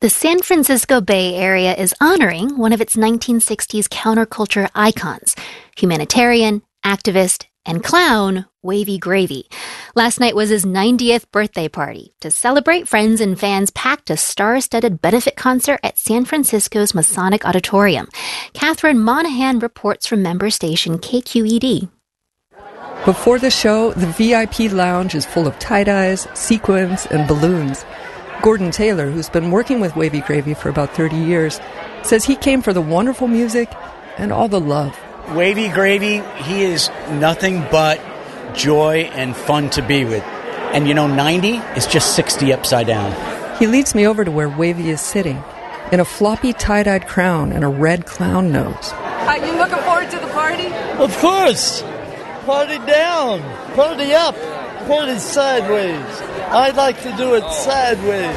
The San Francisco Bay Area is honoring one of its 1960s counterculture icons, humanitarian, activist, and clown, Wavy Gravy. Last night was his 90th birthday party. To celebrate, friends and fans packed a star-studded benefit concert at San Francisco's Masonic Auditorium. Catherine Monahan reports from member station KQED. Before the show, the VIP lounge is full of tie-dyes, sequins, and balloons. Gordon Taylor, who's been working with Wavy Gravy for about 30 years, says he came for the wonderful music and all the love. Wavy Gravy, he is nothing but joy and fun to be with. And 90 is just 60 upside down. He leads me over to where Wavy is sitting, in a floppy tie-dyed crown and a red clown nose. Are you looking forward to the party? Of course. Party down, party up, party sideways. I'd like to do it sideways.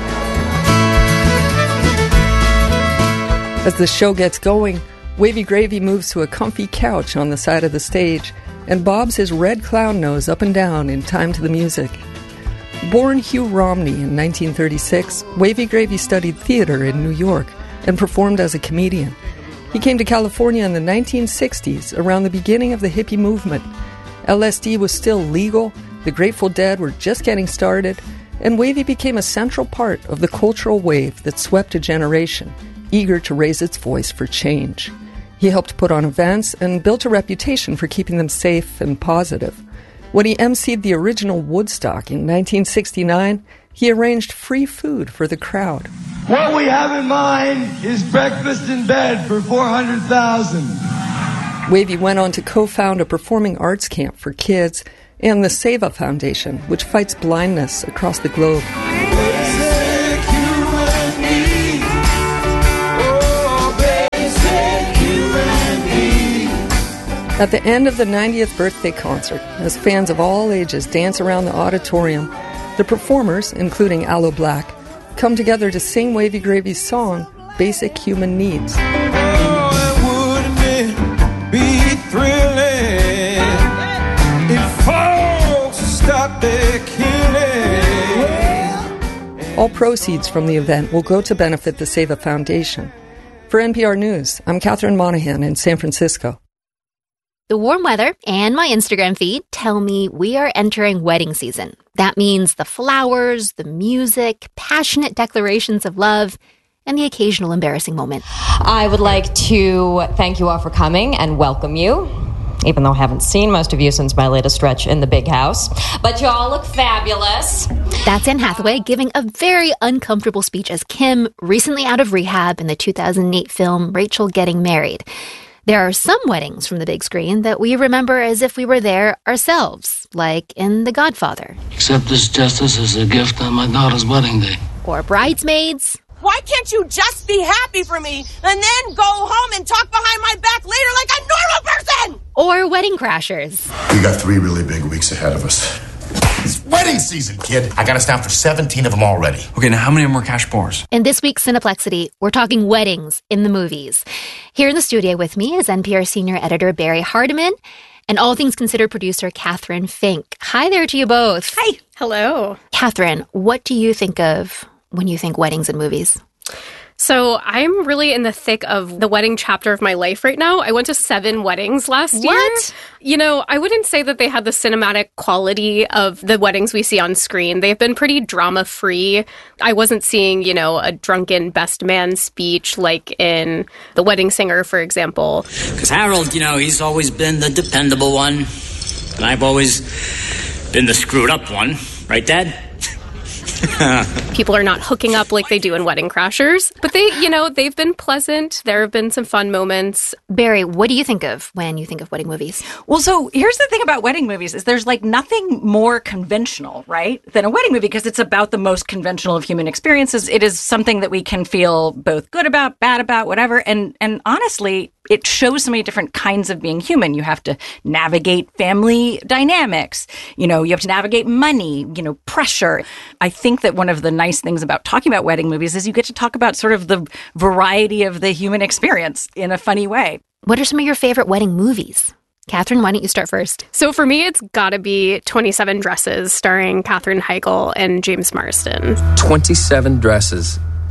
As the show gets going, Wavy Gravy moves to a comfy couch on the side of the stage and bobs his red clown nose up and down in time to the music. Born Hugh Romney in 1936, Wavy Gravy studied theater in New York and performed as a comedian. He came to California in the 1960s, around the beginning of the hippie movement. LSD was still legal, the Grateful Dead were just getting started, and Wavy became a central part of the cultural wave that swept a generation, eager to raise its voice for change. He helped put on events and built a reputation for keeping them safe and positive. When he emceed the original Woodstock in 1969, he arranged free food for the crowd. What we have in mind is breakfast in bed for 400,000. Wavy went on to co-found a performing arts camp for kids and the Seva Foundation, which fights blindness across the globe. At the end of the 90th birthday concert, as fans of all ages dance around the auditorium, the performers, including Aloe Blacc, come together to sing Wavy Gravy's song, Basic Human Needs. All proceeds from the event will go to benefit the Seva Foundation. For NPR News, I'm Catherine Monahan in San Francisco. The warm weather and my Instagram feed tell me we are entering wedding season. That means the flowers, the music, passionate declarations of love, and the occasional embarrassing moment. I would like to thank you all for coming and welcome you, even though I haven't seen most of you since my latest stretch in the big house. But y'all look fabulous. That's Anne Hathaway giving a very uncomfortable speech as Kim, recently out of rehab in the 2008 film Rachel Getting Married. There are some weddings from the big screen that we remember as if we were there ourselves, like in The Godfather. Accept this justice as a gift on my daughter's wedding day. Or Bridesmaids. Why can't you just be happy for me and then go home and talk behind my back later like a normal person? Or Wedding Crashers. We got 3 really big weeks ahead of us. It's wedding season, kid. I got us down for 17 of them already. Okay, now how many more cash pours? In this week's Cineplexity, we're talking weddings in the movies. Here in the studio with me is NPR senior editor Barry Hardiman and All Things Considered producer Catherine Fink. Hi there to you both. Hi. Hello. Catherine, what do you think of when you think weddings and movies? So I'm really in the thick of the wedding chapter of my life right now. I went to 7 weddings last year. What? I wouldn't say that they had the cinematic quality of the weddings we see on screen. They've been pretty drama-free. I wasn't seeing, a drunken best man speech like in The Wedding Singer, for example. Because Harold, he's always been the dependable one. And I've always been the screwed up one. Right, Dad? People are not hooking up like they do in Wedding Crashers. But they've been pleasant. There have been some fun moments. Barry, what do you think of when you think of wedding movies? Well, so here's the thing about wedding movies is there's nothing more conventional, right, than a wedding movie because it's about the most conventional of human experiences. It is something that we can feel both good about, bad about, whatever. And honestly, it shows so many different kinds of being human. You have to navigate family dynamics. You have to navigate money, pressure. I think that one of the nice things about talking about wedding movies is you get to talk about sort of the variety of the human experience in a funny way. What are some of your favorite wedding movies? Catherine, why don't you start first? So for me, it's got to be 27 Dresses, starring Katherine Heigl and James Marsden. 27 Dresses.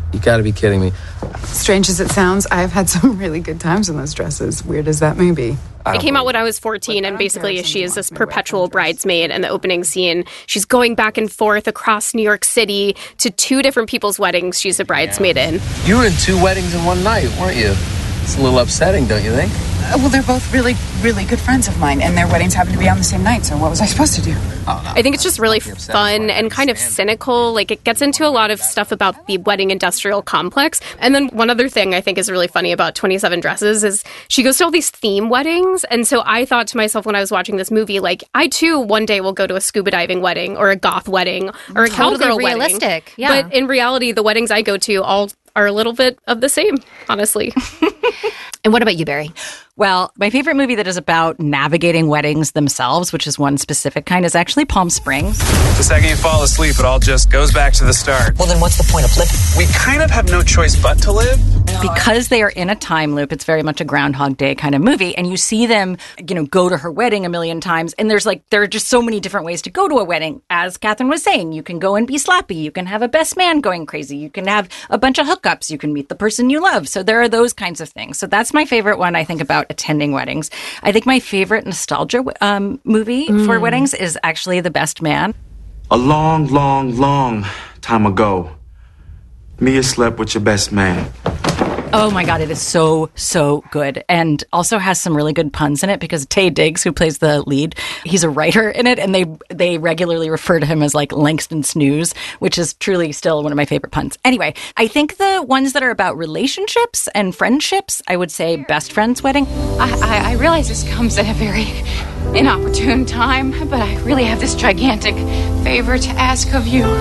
You gotta be kidding me. Strange as it sounds, I've had some really good times in those dresses, weird as that may be. It came out when I was 14, and basically she is this perpetual bridesmaid. In the opening scene, she's going back and forth across New York City to 2 different people's weddings she's a bridesmaid in. You were in 2 weddings in one night, weren't you? It's a little upsetting, don't you think? Well, they're both really, really good friends of mine, and their weddings happen to be on the same night, so what was I supposed to do? I think it's just really fun and kind of cynical. Like, it gets into a lot of stuff about the wedding industrial complex. And then one other thing I think is really funny about 27 Dresses is she goes to all these theme weddings. And so I thought to myself when I was watching this movie, like, I too one day will go to a scuba diving wedding or a goth wedding or a cowgirl realistic wedding. Yeah. But in reality, the weddings I go to all are a little bit of the same, honestly. And what about you, Barry? Well, my favorite movie that is about navigating weddings themselves, which is one specific kind, is actually Palm Springs. The second you fall asleep, it all just goes back to the start. Well, then what's the point of living? We kind of have no choice but to live. Because they are in a time loop, it's very much a Groundhog Day kind of movie. And you see them, go to her wedding a million times. And there are just so many different ways to go to a wedding. As Catherine was saying, you can go and be sloppy. You can have a best man going crazy. You can have a bunch of hookups. You can meet the person you love. So there are those kinds of things. So that's my favorite one, I think, about attending weddings. I think my favorite nostalgia movie for weddings is actually The Best Man. A long, long, long time ago, Mia slept with your best man. Oh my God, it is so, so good. And also has some really good puns in it because Taye Diggs, who plays the lead, he's a writer in it, and they regularly refer to him as like Langston Snooze, which is truly still one of my favorite puns. Anyway, I think the ones that are about relationships and friendships, I would say Best Friend's Wedding. I realize this comes at a very inopportune time, but I really have this gigantic favor to ask of you.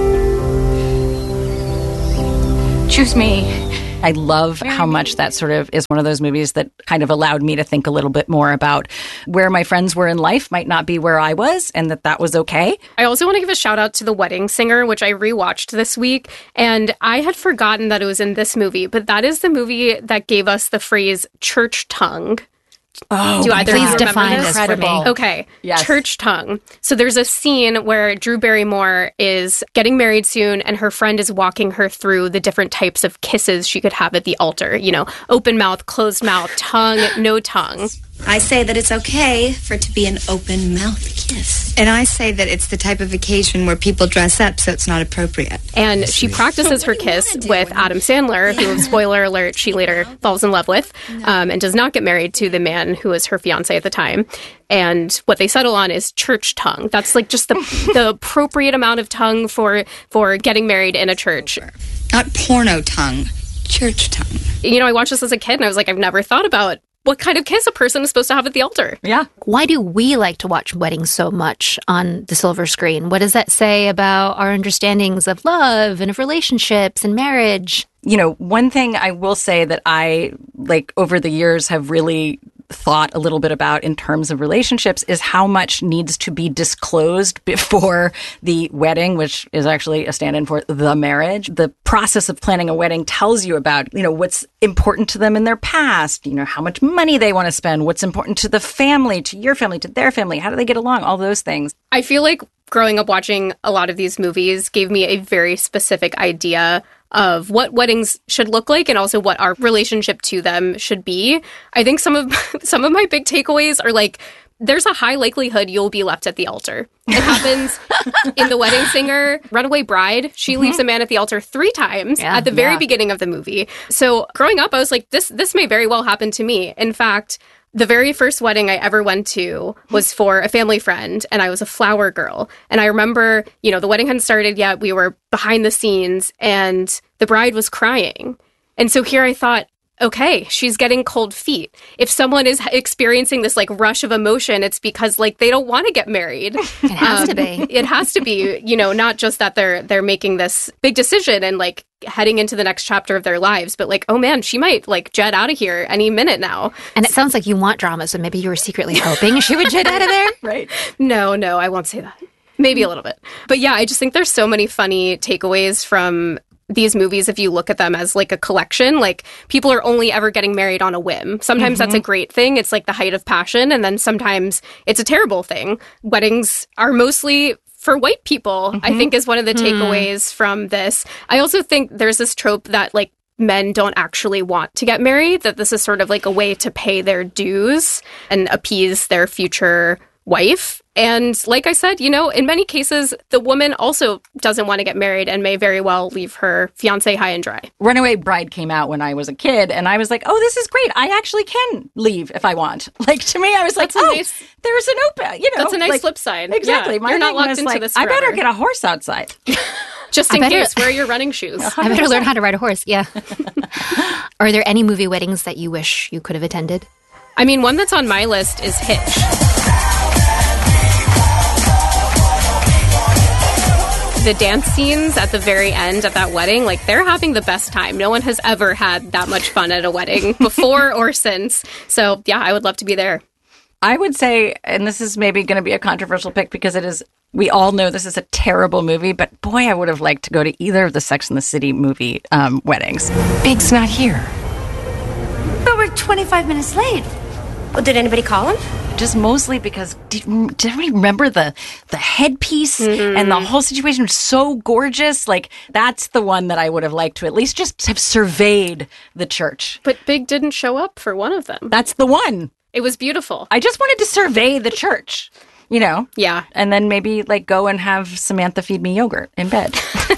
Choose me. I love how much that sort of is one of those movies that kind of allowed me to think a little bit more about where my friends were in life might not be where I was, and that was okay. I also want to give a shout out to The Wedding Singer, which I rewatched this week, and I had forgotten that it was in this movie, but that is the movie that gave us the phrase church tongue. Oh, do either please of you define remember this for me. Okay. Yes. Church tongue. So there's a scene where Drew Barrymore is getting married soon, and her friend is walking her through the different types of kisses she could have at the altar. Open mouth, closed mouth, tongue, no tongue. I say that it's okay for it to be an open mouth kiss. And I say that it's the type of occasion where people dress up, so it's not appropriate. And she practices her kiss with Adam Sandler, who, spoiler alert, she later falls in love with, and does not get married to the man who was her fiancé at the time. And what they settle on is church tongue. That's like just the appropriate amount of tongue for getting married in a church. Not porno tongue, church tongue. I watched this as a kid, and I was like, I've never thought about what kind of kiss a person is supposed to have at the altar. Yeah. Why do we like to watch weddings so much on the silver screen? What does that say about our understandings of love and of relationships and marriage? One thing I will say that I, over the years have really thought a little bit about in terms of relationships is how much needs to be disclosed before the wedding, which is actually a stand-in for the marriage. The process of planning a wedding tells you about, what's important to them in their past, how much money they want to spend, what's important to the family, to your family, to their family, how do they get along, all those things. I feel like growing up watching a lot of these movies gave me a very specific idea of what weddings should look like and also what our relationship to them should be. I think some of my big takeaways are like, there's a high likelihood you'll be left at the altar. It happens in The Wedding Singer. Runaway Bride, she leaves a man at the altar 3 times at the very beginning of the movie. So growing up, I was like, this may very well happen to me. In fact, the very first wedding I ever went to was for a family friend, and I was a flower girl. And I remember, the wedding hadn't started yet. We were behind the scenes, and the bride was crying. And so here I thought, okay, she's getting cold feet. If someone is experiencing this rush of emotion, it's because they don't want to get married. It has to be. It has to be, not just that they're making this big decision and heading into the next chapter of their lives, but oh man, she might jet out of here any minute now. And it sounds like you want drama, so maybe you were secretly hoping she would jet out of there? Right. No, I won't say that. Maybe a little bit. But yeah, I just think there's so many funny takeaways from these movies if you look at them as a collection. People are only ever getting married on a whim. Sometimes that's a great thing. It's the height of passion. And then sometimes it's a terrible thing. Weddings are mostly for white people, I think is one of the takeaways from this. I also think there's this trope that like men don't actually want to get married, that this is sort of like a way to pay their dues and appease their future wife. And like I said, you know, in many cases, the woman also doesn't want to get married and may very well leave her fiancé high and dry. Runaway Bride came out when I was a kid, and I was like, oh, this is great. I actually can leave if I want. Like, to me, I was like, there's an open, you know. That's a nice like, flip side. Exactly. Yeah, you're not locked into this forever. I better get a horse outside. Just in case, wear your running shoes. 100%. I better learn how to ride a horse, yeah. Are there any movie weddings that you wish you could have attended? I mean, one that's on my list is Hitch. The dance scenes at the very end at that wedding, like, they're having the best time. No one has ever had that much fun at a wedding before or since. So, yeah, I would love to be there. I would say, and this is maybe going to be a controversial pick because it is, we all know this is a terrible movie, but boy, I would have liked to go to either of the Sex and the City movie weddings. Big's not here. But we're 25 minutes late. Well, did anybody call him? Just mostly because, did everybody remember the headpiece and the whole situation was so gorgeous? Like, that's the one that I would have liked to at least just have surveyed the church. But Big didn't show up for one of them. That's the one. It was beautiful. I just wanted to survey the church, you know? Yeah. And then maybe, like, go and have Samantha feed me yogurt in bed.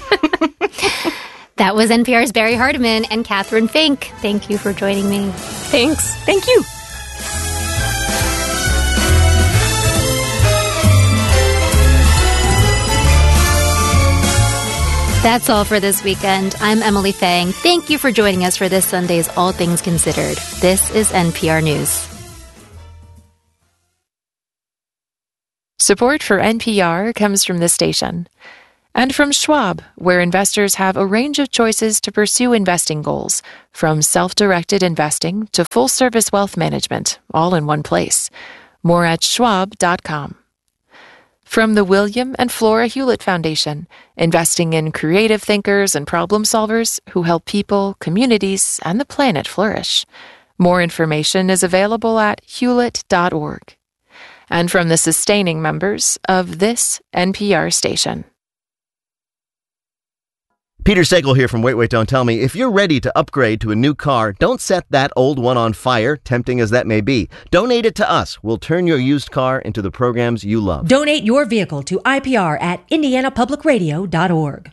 That was NPR's Barry Hardiman and Catherine Fink. Thank you for joining me. Thanks. Thank you. That's all for this weekend. I'm Emily Fang. Thank you for joining us for this Sunday's All Things Considered. This is NPR News. Support for NPR comes from this station and from Schwab, where investors have a range of choices to pursue investing goals, from self-directed investing to full-service wealth management, all in one place. More at schwab.com. From the William and Flora Hewlett Foundation, investing in creative thinkers and problem solvers who help people, communities, and the planet flourish. More information is available at hewlett.org. And from the sustaining members of this NPR station. Peter Sagal here from Wait, Don't Tell Me. If you're ready to upgrade to a new car, don't set that old one on fire, tempting as that may be. Donate it to us. We'll turn your used car into the programs you love. Donate your vehicle to IPR at indianapublicradio.org.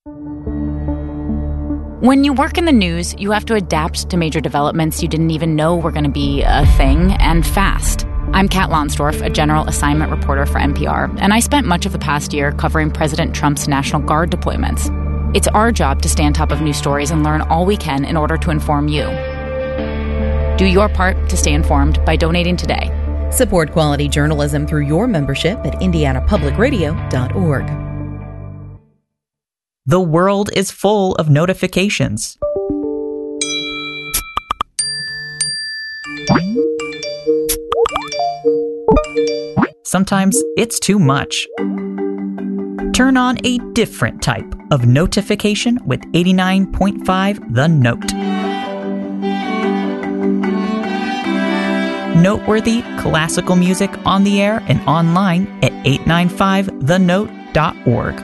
When you work in the news, you have to adapt to major developments you didn't even know were going to be a thing, and fast. I'm Kat Lonsdorf, a general assignment reporter for NPR, and I spent much of the past year covering President Trump's National Guard deployments. It's our job to stay on top of news stories and learn all we can in order to inform you. Do your part to stay informed by donating today. Support quality journalism through your membership at indianapublicradio.org. The world is full of notifications. Sometimes it's too much. Turn on a different type of notification with 89.5 The Note. Noteworthy classical music on the air and online at 895thenote.org.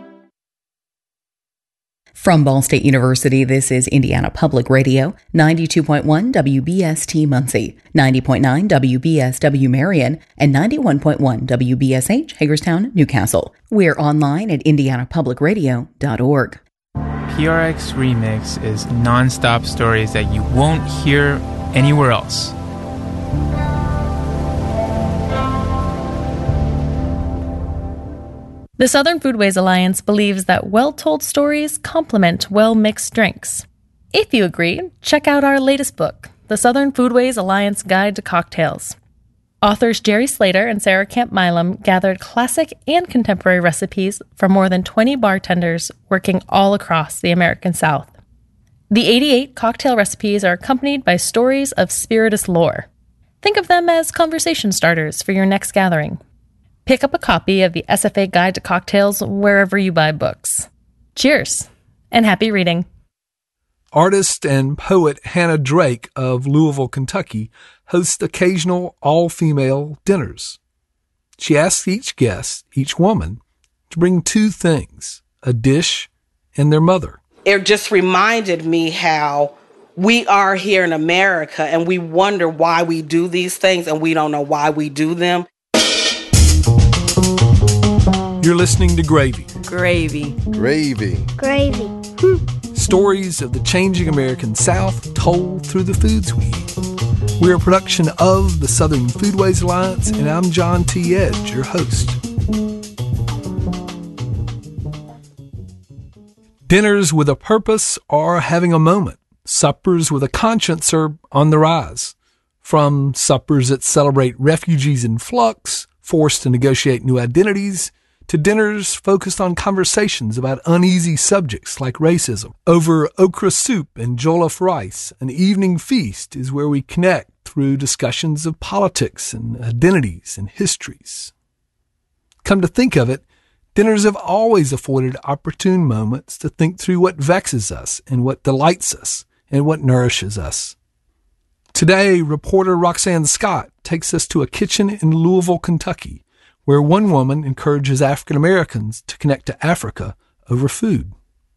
From Ball State University, this is Indiana Public Radio, 92.1 WBST Muncie, 90.9 WBSW Marion, and 91.1 WBSH Hagerstown, Newcastle. We're online at indianapublicradio.org. PRX Remix is nonstop stories that you won't hear anywhere else. The Southern Foodways Alliance believes that well-told stories complement well-mixed drinks. If you agree, check out our latest book, The Southern Foodways Alliance Guide to Cocktails. Authors Jerry Slater and Sarah Camp Milam gathered classic and contemporary recipes from more than 20 bartenders working all across the American South. The 88 cocktail recipes are accompanied by stories of spirituous lore. Think of them as conversation starters for your next gathering. Pick up a copy of the SFA Guide to Cocktails wherever you buy books. Cheers, and happy reading. Artist and poet Hannah Drake of Louisville, Kentucky, hosts occasional all-female dinners. She asks each guest, each woman, to bring two things, a dish and their mother. It just reminded me how we are here in America and we wonder why we do these things and we don't know why we do them. You're listening to Gravy. Gravy. Gravy. Gravy. Stories of the changing American South told through the foods we eat. We're a production of the Southern Foodways Alliance, and I'm John T. Edge, your host. Dinners with a purpose are having a moment. Suppers with a conscience are on the rise. From suppers that celebrate refugees in flux, forced to negotiate new identities, to dinners focused on conversations about uneasy subjects like racism. Over okra soup and jollof rice, an evening feast is where we connect through discussions of politics and identities and histories. Come to think of it, dinners have always afforded opportune moments to think through what vexes us and what delights us and what nourishes us. Today, reporter Roxanne Scott takes us to a kitchen in Louisville, Kentucky, where one woman encourages African Americans to connect to Africa over food.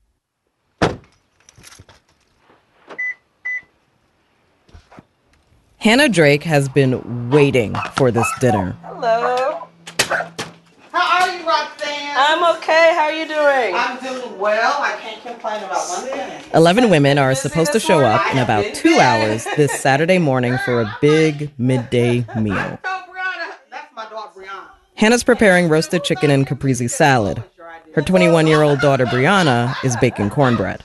Hannah Drake has been waiting for this dinner. Hello. How are you, Roxanne? I'm okay. How are you doing? I'm doing well. I can't complain about one day. 11 women are supposed to show up in about 2 hours this Saturday morning for a big midday meal. Hannah's preparing roasted chicken and caprese salad. Her 21-year-old daughter, Brianna, is baking cornbread.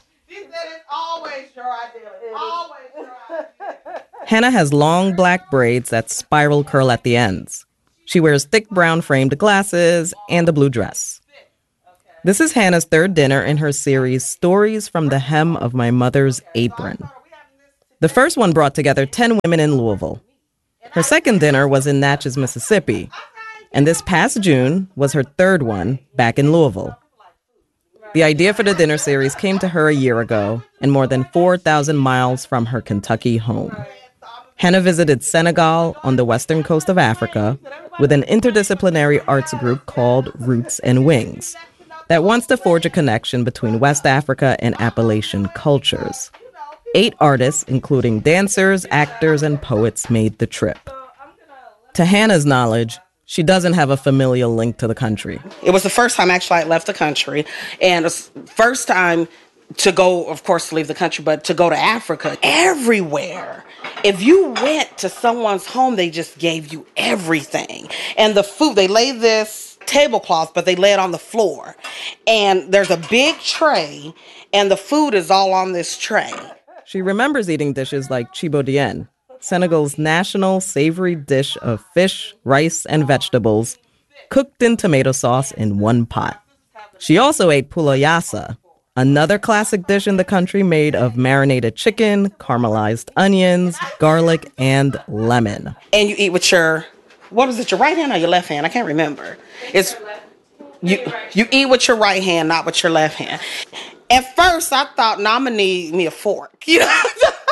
Hannah has long black braids that spiral curl at the ends. She wears thick brown framed glasses and a blue dress. This is Hannah's third dinner in her series, Stories from the Hem of My Mother's Apron. The first one brought together 10 women in Louisville. Her second dinner was in Natchez, Mississippi. And this past June was her third one back in Louisville. The idea for the dinner series came to her a year ago and more than 4,000 miles from her Kentucky home. Hannah visited Senegal on the western coast of Africa with an interdisciplinary arts group called Roots and Wings that wants to forge a connection between West Africa and Appalachian cultures. 8 artists, including dancers, actors, and poets, made the trip. To Hannah's knowledge, she doesn't have a familial link to the country. It was the first time actually I left the country, and it was the first time to go, of course, to leave the country, but to go to Africa. Everywhere. If you went to someone's home, they just gave you everything. And the food, they lay this tablecloth, but they lay it on the floor. And there's a big tray, and the food is all on this tray. She remembers eating dishes like chibodien, Senegal's national savory dish of fish, rice, and vegetables, cooked in tomato sauce in one pot. She also ate poulo-yassa, another classic dish in the country made of marinated chicken, caramelized onions, garlic, and lemon. And you eat with your, what is it, your right hand or your left hand? I can't remember. It's you eat with your right hand, not with your left hand. At first, I thought, no, I'm going to need me a fork, you know?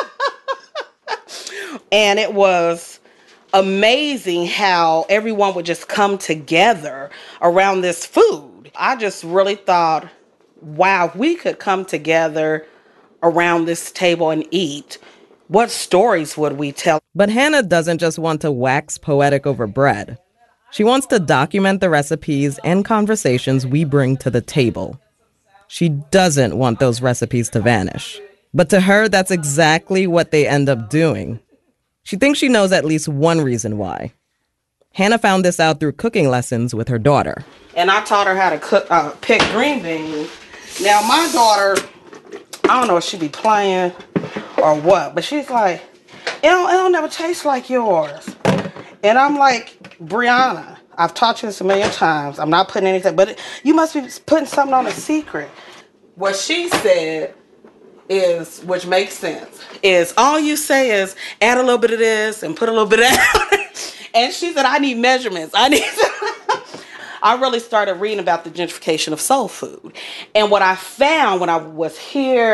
And it was amazing how everyone would just come together around this food. I just really thought, wow, if we could come together around this table and eat, what stories would we tell? But Hannah doesn't just want to wax poetic over bread. She wants to document the recipes and conversations we bring to the table. She doesn't want those recipes to vanish. But to her, that's exactly what they end up doing. She thinks she knows at least one reason why. Hannah found this out through cooking lessons with her daughter. And I taught her how to pick green beans. Now, my daughter, I don't know if she be playing or what, but she's like, it'll never taste like yours. And I'm like, Brianna, I've taught you this a million times. I'm not putting anything, but you must be putting something on a secret. What she said is, which makes sense, is all you say is add a little bit of this and put a little bit of that. And she said, I need measurements. I really started reading about the gentrification of soul food. And what I found when I was here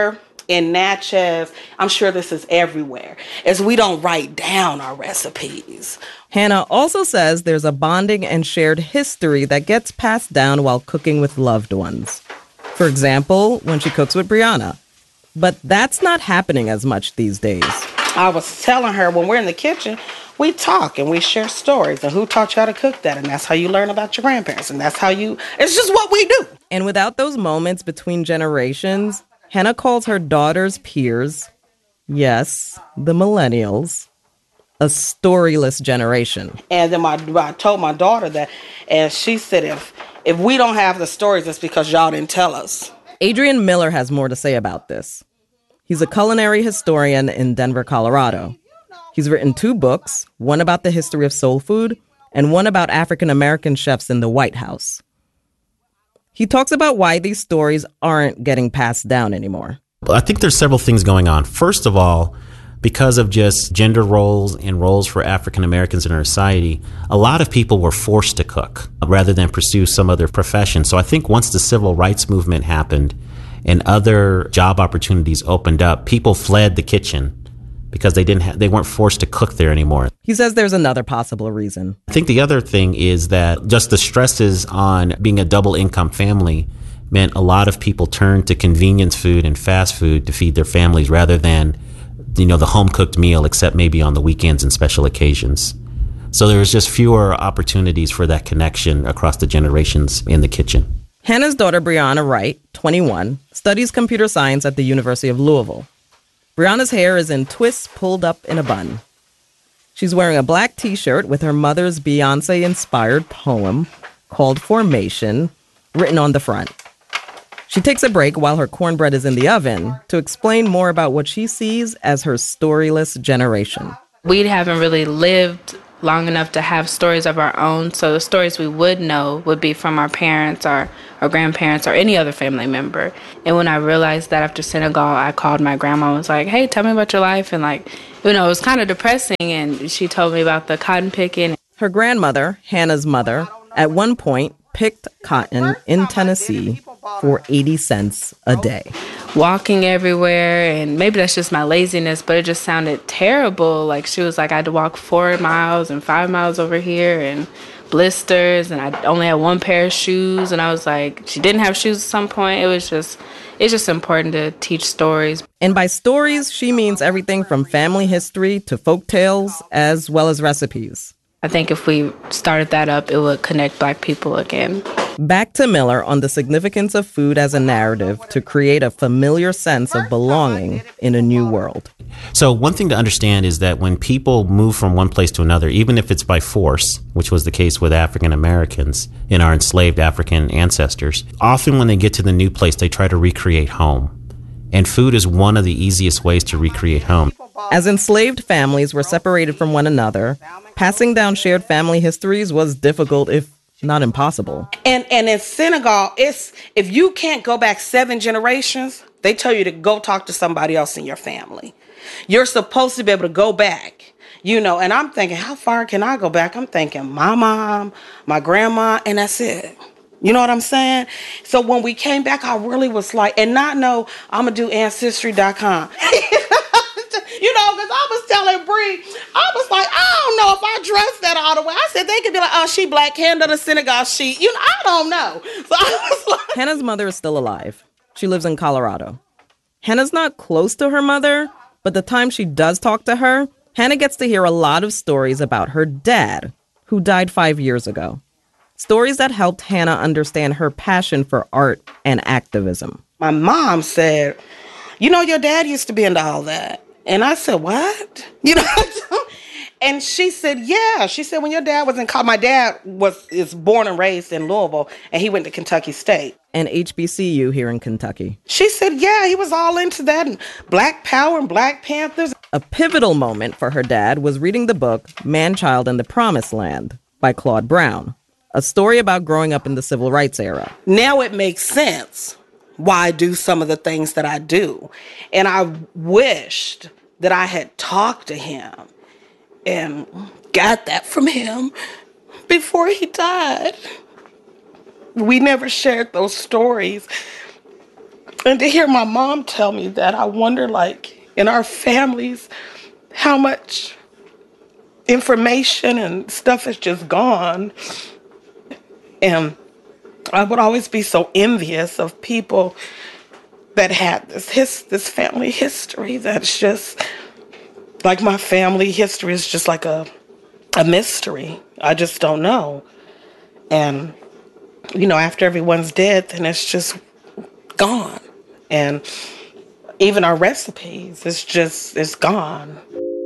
in Natchez. I'm sure this is everywhere, is we don't write down our recipes. Hannah also says there's a bonding and shared history that gets passed down while cooking with loved ones. For example, when she cooks with Brianna. But that's not happening as much these days. I was telling her, when we're in the kitchen, we talk and we share stories. And who taught you how to cook that? And that's how you learn about your grandparents. And that's how it's just what we do. And without those moments between generations, Hannah calls her daughter's peers, yes, the millennials, a storyless generation. And then I told my daughter that, and she said, if we don't have the stories, it's because y'all didn't tell us. Adrian Miller has more to say about this. He's a culinary historian in Denver, Colorado. He's written 2 books, one about the history of soul food and one about African-American chefs in the White House. He talks about why these stories aren't getting passed down anymore. I think there's several things going on. First of all, because of just gender roles and roles for African Americans in our society, a lot of people were forced to cook rather than pursue some other profession. So I think once the civil rights movement happened and other job opportunities opened up, people fled the kitchen because they weren't forced to cook there anymore. He says there's another possible reason. I think the other thing is that just the stresses on being a double income family meant a lot of people turned to convenience food and fast food to feed their families rather than, the home cooked meal, except maybe on the weekends and special occasions. So there was just fewer opportunities for that connection across the generations in the kitchen. Hannah's daughter, Brianna Wright, 21, studies computer science at the University of Louisville. Brianna's hair is in twists pulled up in a bun. She's wearing a black t-shirt with her mother's Beyonce-inspired poem called Formation written on the front. She takes a break while her cornbread is in the oven to explain more about what she sees as her storyless generation. We haven't really lived long enough to have stories of our own, so the stories we would know would be from our parents, our grandparents, or any other family member. And when I realized that after Senegal, I called my grandma and was like, hey, tell me about your life. And it was kind of depressing, and she told me about the cotton picking. Her grandmother, Hannah's mother, at one point picked cotton in Tennessee for 80 cents a day. Walking everywhere, and maybe that's just my laziness, but it just sounded terrible. She was like, I had to walk 4 miles and 5 miles over here and blisters, and I only had one pair of shoes, and I was like, she didn't have shoes at some point. It's just important to teach stories. And by stories, she means everything from family history to folk tales, as well as recipes. I think if we started that up, it would connect Black people again. Back to Miller on the significance of food as a narrative to create a familiar sense of belonging in a new world. So one thing to understand is that when people move from one place to another, even if it's by force, which was the case with African Americans and our enslaved African ancestors, often when they get to the new place, they try to recreate home. And food is one of the easiest ways to recreate home. As enslaved families were separated from one another, passing down shared family histories was difficult, if not impossible. And in Senegal, if you can't go back 7 generations, they tell you to go talk to somebody else in your family. You're supposed to be able to go back, and I'm thinking, how far can I go back? I'm thinking my mom, my grandma, and that's it. You know what I'm saying? So when we came back, I really was like, and not know I'm going to do Ancestry.com. Because I was telling Bree, I was like, I don't know if I dressed that all the way. I said, they could be like, oh, she black, hand on the Senegal sheet. I don't know. So I was like... Hannah's mother is still alive. She lives in Colorado. Hannah's not close to her mother, but the time she does talk to her, Hannah gets to hear a lot of stories about her dad, who died 5 years ago. Stories that helped Hannah understand her passion for art and activism. My mom said, your dad used to be into all that. And I said, what? And she said, yeah. She said, when your dad was in college, my dad is born and raised in Louisville, and he went to Kentucky State. And HBCU here in Kentucky. She said, yeah, he was all into that, and Black Power and Black Panthers. A pivotal moment for her dad was reading the book Man-Child and the Promised Land by Claude Brown, a story about growing up in the civil rights era. Now it makes sense why I do some of the things that I do. And I wished that I had talked to him and got that from him before he died. We never shared those stories. And to hear my mom tell me that, I wonder, like, in our families, how much information and stuff is just gone. And I would always be so envious of people that had this family history that's just, like, my family history is just like a mystery. I just don't know. And, you know, after everyone's dead, then it's just gone. And even our recipes, it's gone.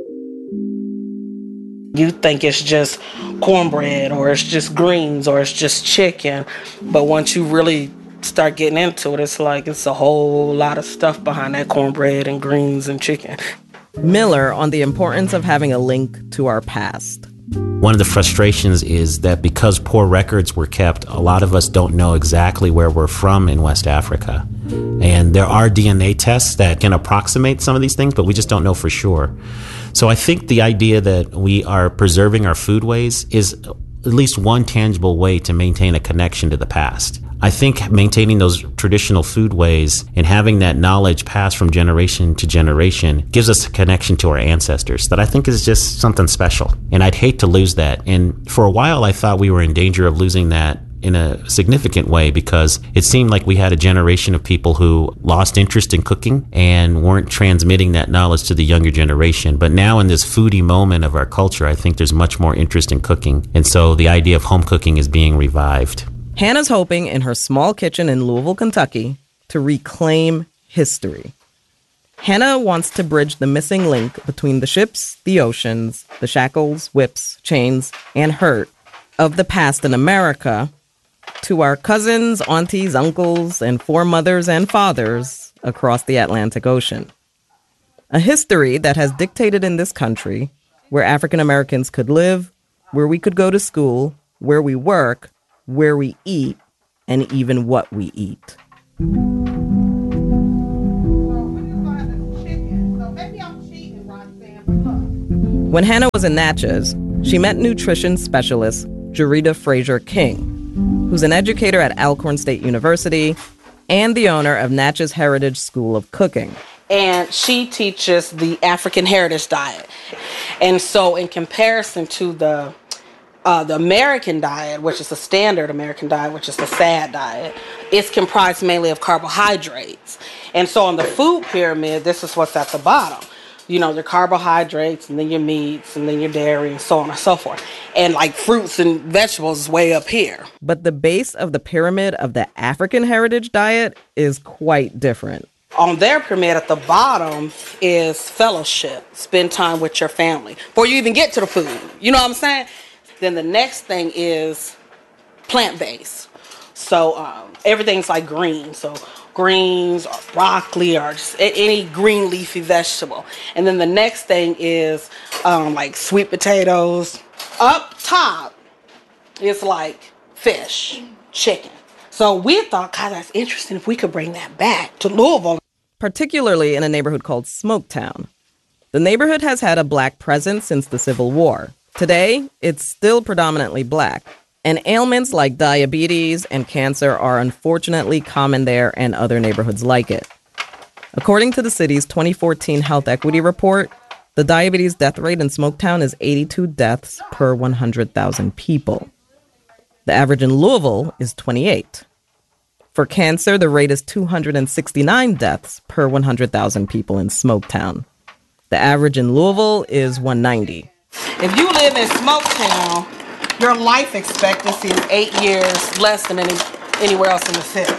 You think it's just cornbread, or it's just greens, or it's just chicken. But once you really start getting into it, it's like it's a whole lot of stuff behind that cornbread and greens and chicken. Miller on the importance of having a link to our past. One of the frustrations is that because poor records were kept, a lot of us don't know exactly where we're from in West Africa. And there are DNA tests that can approximate some of these things, but we just don't know for sure. So I think the idea that we are preserving our foodways is at least one tangible way to maintain a connection to the past. I think maintaining those traditional foodways and having that knowledge passed from generation to generation gives us a connection to our ancestors that I think is just something special. And I'd hate to lose that. And for a while, I thought we were in danger of losing that in a significant way, because it seemed like we had a generation of people who lost interest in cooking and weren't transmitting that knowledge to the younger generation. But now in this foodie moment of our culture, I think there's much more interest in cooking. And so the idea of home cooking is being revived. Hannah's hoping in her small kitchen in Louisville, Kentucky, to reclaim history. Hannah wants to bridge the missing link between the ships, the oceans, the shackles, whips, chains, and hurt of the past in America to our cousins, aunties, uncles, and foremothers and fathers across the Atlantic Ocean. A history that has dictated in this country where African Americans could live, where we could go to school, where we work, where we eat, and even what we eat. When Hannah was in Natchez, she met nutrition specialist Jarita Fraser King, who's an educator at Alcorn State University and the owner of Natchez Heritage School of Cooking. And she teaches the African Heritage Diet. And so in comparison to the American diet, which is the standard American diet, which is the SAD diet, it's comprised mainly of carbohydrates. And so on the food pyramid, this is what's at the bottom. You know, your carbohydrates, and then your meats, and then your dairy, and so on and so forth. And like fruits and vegetables is way up here. But the base of the pyramid of the African Heritage Diet is quite different. On their pyramid at the bottom is fellowship, spend time with your family, before you even get to the food. You know what I'm saying? Then the next thing is plant-based. So everything's like green. So greens or broccoli or just any green leafy vegetable. And then the next thing is like sweet potatoes. Up top is like fish, chicken. So we thought, God, that's interesting if we could bring that back to Louisville. Particularly in a neighborhood called Smoketown. The neighborhood has had a black presence since the Civil War. Today, it's still predominantly black. And ailments like diabetes and cancer are unfortunately common there and other neighborhoods like it. According to the city's 2014 Health Equity Report, the diabetes death rate in Smoketown is 82 deaths per 100,000 people. The average in Louisville is 28. For cancer, the rate is 269 deaths per 100,000 people in Smoketown. The average in Louisville is 190. If you live in Smoketown, your life expectancy is 8 years less than anywhere else in the city.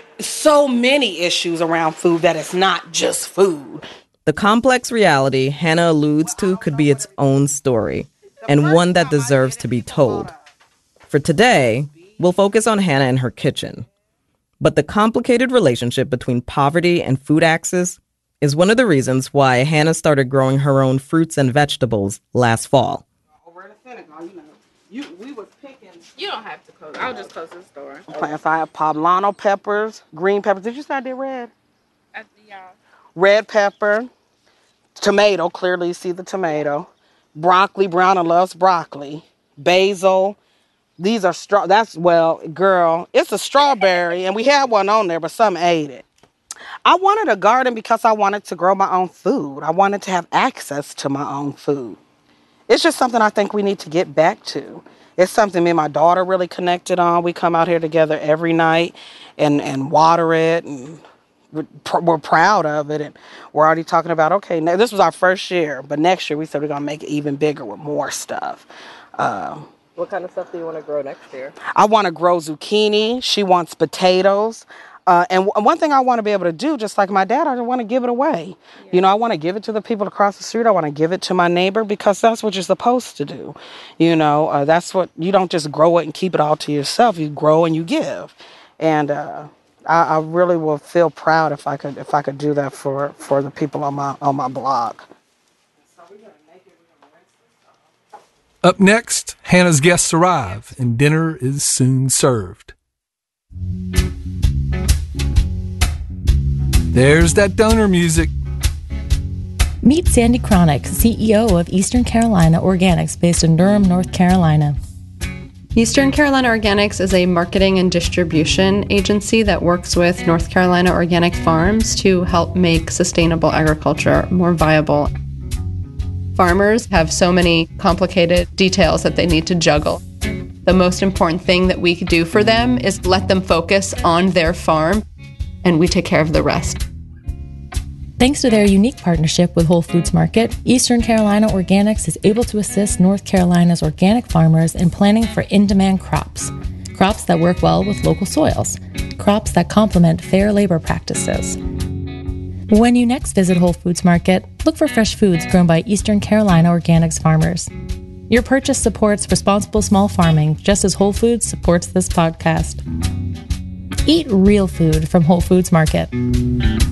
So many issues around food that it's not just food. The complex reality Hannah alludes to could be its own story, and one that deserves to be told. For today, we'll focus on Hannah and her kitchen. But the complicated relationship between poverty and food access is one of the reasons why Hannah started growing her own fruits and vegetables last fall. Over in the Senegal, we was picking. You don't have to close. I'll just close this door. Plants. I have poblano peppers, green peppers. Did you say I did red? Yeah. Red pepper, tomato. Clearly, you see the tomato. Broccoli. Brianna loves broccoli. Basil. These are girl, it's a strawberry, and we had one on there, but some ate it. I wanted a garden because I wanted to grow my own food. I wanted to have access to my own food. It's just something I think we need to get back to. It's something me and my daughter really connected on. We come out here together every night and water it, and we're proud of it. And we're already talking about, okay, now this was our first year, but next year we said we're going to make it even bigger with more stuff. What kind of stuff do you want to grow next year? I want to grow zucchini. She wants potatoes. And one thing I want to be able to do, just like my dad, I don't want to give it away. Yeah. You know, I want to give it to the people across the street. I want to give it to my neighbor because that's what you're supposed to do. You know, that's what, you don't just grow it and keep it all to yourself. You grow and you give. And I really will feel proud if I could do that for the people on my block. Up next, Hannah's guests arrive and dinner is soon served. There's that donor music. Meet Sandy Cronick, CEO of Eastern Carolina Organics based in Durham, North Carolina. Eastern Carolina Organics is a marketing and distribution agency that works with North Carolina organic farms to help make sustainable agriculture more viable. Farmers have so many complicated details that they need to juggle. The most important thing that we could do for them is let them focus on their farm, and we take care of the rest. Thanks to their unique partnership with Whole Foods Market, Eastern Carolina Organics is able to assist North Carolina's organic farmers in planning for in-demand crops. Crops that work well with local soils. Crops that complement fair labor practices. When you next visit Whole Foods Market, look for fresh foods grown by Eastern Carolina Organics farmers. Your purchase supports responsible small farming, just as Whole Foods supports this podcast. Eat real food from Whole Foods Market.